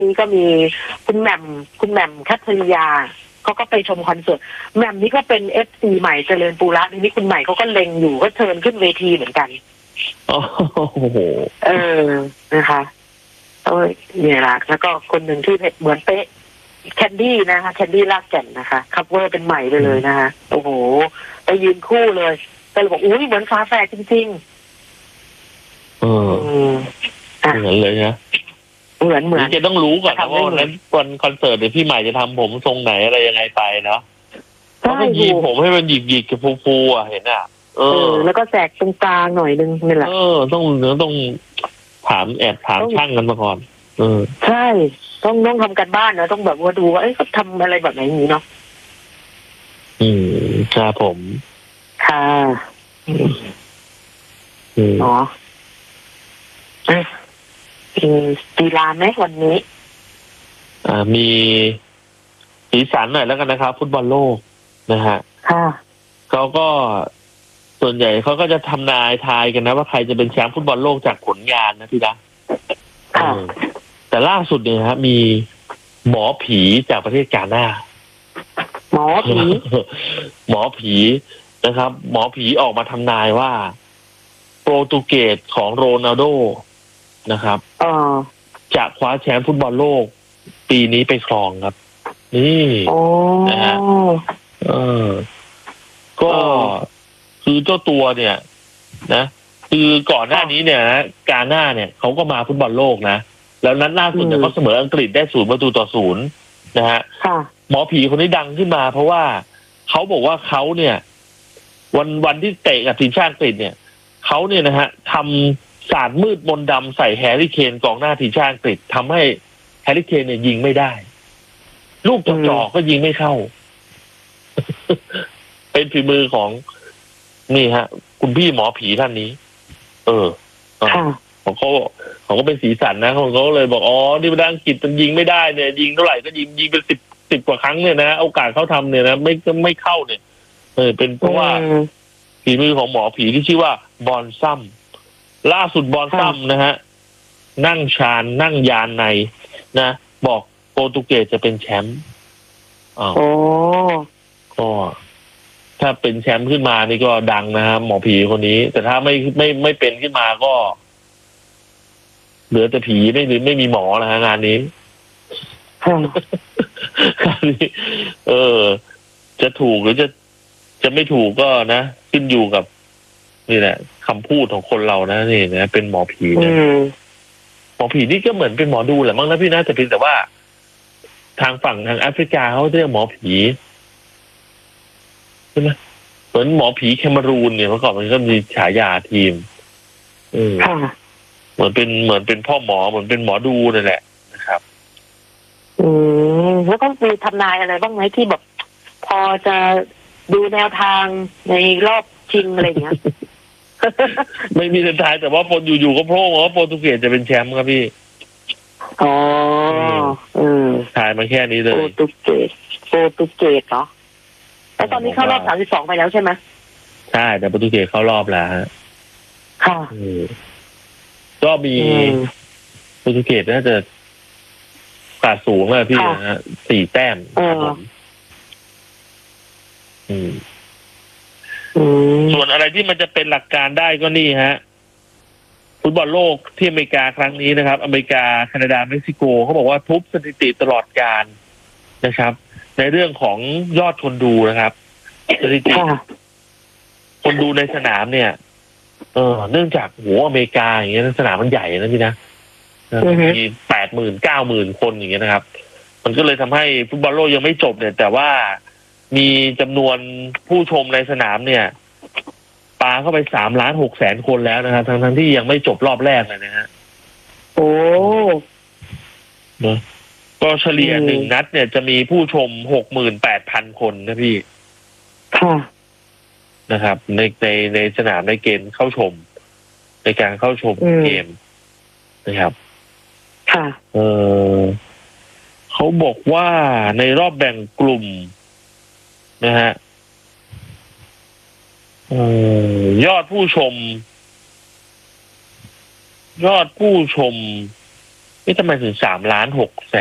นี้ก็มีคุณแหม่มคัทริยาเขาก็ไปชมคอนเสิร์ตแหม่มนี่ก็เป็นFCใหม่เจริญปูระนี่คุณใหม่เขาก็เล็งอยู่ก็เชิญขึ้นเวทีเหมือนกันโอ้โหนะคะเนี่ยละแล้วก็คนหนึ่งที่เหมือนเป๊ะแคนดี้นะคะแคนดี้ลากแก่นนะคะคัฟเวอร์เป็นใหม่ไปเลยนะคะโอ้โหไปยืนคู่เลยแต่เราบอกอุ้ยเหมือนฟ้าแฝดจริงๆเหมือนเลยนะเหมือนจะต้องรู้ก่อนนะว่าวันนั้นวันคอนเสิร์ตเนี่ยพี่ใหม่จะทำผมทรงไหนอะไรยังไงไปเนาะเขาก็ยีผมให้มันหยิกกับฟูๆอ่ะเห็นอ่ะแล้วก็แสกตรงกลางหน่อยนึงนี่แหละต้องแอบถามช่างกันมาก่อนใช่ต้องทำกันบ้านนะต้องแบบว่าดูว่าเขาทำอะไรแบบไหนอย่างนี้เนาะครับผมค่ะอ๋อกีฬาไหมวันนี้มีสีสันหน่อยแล้วกันนะครับฟุตบอลโลกนะฮะค่ะเขาก็ส่วนใหญ่เขาก็จะทำนายทายกันนะว่าใครจะเป็นแชมป์ฟุตบอลโลกจากผลงานนะพี่นะแต่ล่าสุดเนี่ยฮะมีหมอผีจากประเทศกาน่าหมอผีนะครับ หมอผีออกมาทำนายว่าโปรตุเกสของโรนัลโดนะครับจะคว้าแชมป์ฟุตบอลโลกปีนี้ไปครองครับนี่นะฮะก็คือเจ้าตัวเนี่ยนะคือก่อนหน้านี้เนี่ยกาน่าเนี่ยเขาก็มาฟุตบอลโลกนะแล้วนัดล่าสุดเนี่ยเขาเสมออังกฤษได้0-0นะฮะหมอผีคนนี้ดังขึ้นมาเพราะว่าเขาบอกว่าเขาเนี่ยวันที่เตะกับทีมชาติอังกฤษเนี่ยเขาเนี่ยนะฮะทำศาสตร์มืดมนต์ดำใส่แฮร์รี่เคนกองหน้าทีมชาติอังกฤษทำให้แฮร์รี่เคนเนี่ยยิงไม่ได้ลูกจ่อก็ยิงไม่เข้า เป็นฝีมือของนี่ฮะคุณพี่หมอผีท่านนี้เขาก็เป็นสีสันนะเขาก็เลยบอกอ๋อที่ประเทศอังกฤษมันยิงไม่ได้เนี่ยยิงเท่าไหร่ก็ยิงเป็นสิบกว่าครั้งเนี่ยนะโอกาสเขาทำเนี่ยนะไม่เข้าเนี่ยเป็นเพราะว่าฝีมือของหมอผีที่ชื่อว่าบอนซัมล่าสุดบอนซัมนะฮะนั่งยานในนะบอกโปรตุเกสจะเป็นแชมป์ก็ถ้าเป็นแชมป์ขึ้นมานี่ก็ดังนะครับหมอผีคนนี้แต่ถ้าไม่เป็นขึ้นมาก็เหลือแต่ผีไม่มีหมอนะฮะงานนี้จะถูกหรือจะไม่ถูกก็นะขึ้นอยู่กับนี่แหละคำพูดของคนเรานะนี่นะเป็นหมอผีนะหมอผีนี่ก็เหมือนเป็นหมอดูแหละมั้งนะพี่นะแต่เพียงแต่ว่าทางฝั่งทางแอฟริกาเขาเรียกหมอผีใช่ไหมเหมือนหมอผีแคนารูนเนี่ยเมื่อก่อนมันก็มีฉายาทีมเหมือนเป็นพ่อหมอเหมือนเป็นหมอดูนั่นแหละนะครับแล้วก็มีทำนายอะไรบ้างไหมที่แบบพอจะดูแนวทางในรอบชิงอะไรอย่างเงี้ยไม่มีทายแต่ว่าพออยู่ๆก็โผล่ว่าโปรตุเกสจะเป็นแชมป์ครับพี่ทายมาแค่นี้เลยโปรตุเกสเหรอแล้วตอนนี้เข้ารอบ32ไปแล้วใช่ไหมใช่แต่โปรตุเกสเข้ารอบแล้วฮะค่ะก็มีโปรตุเกสน่าจะกาดสูงเลยพี่นะฮะ4 แต้มส่วนอะไรที่มันจะเป็นหลักการได้ก็นี่ฮะฟุตบอลโลกที่อเมริกาครั้งนี้นะครับอเมริกาแคนาดาเม็กซิโกเขาบอกว่าทุบสถิติตลอดกาลนะครับในเรื่องของยอดคนดูนะครับสถิติคนดูในสนามเนี่ยเนื่องจากอเมริกาอย่างเงี้ยสนามมันใหญ่นะพี่นะมี80,000 90,000 คนอย่างเงี้ยนะครับมันก็เลยทำให้ฟุตบอลโลกยังไม่จบเนี่ยแต่ว่ามีจำนวนผู้ชมในสนามเนี่ยปาเข้าไป3,600,000 คนแล้วนะครับทั้งที่ยังไม่จบรอบแรกเลยนะฮะโอ้ก็เฉลี่ย1 นัดเนี่ยจะมีผู้ชม 68,000 คนนะพี่ค่ะนะครับในสนามในเกณฑ์เข้าชมในการเข้าชมเกมนะครับค่ะเขาบอกว่าในรอบแบ่งกลุ่มนะฮะยอดผู้ชมนี่ทำไมถึง3.6 ล้าน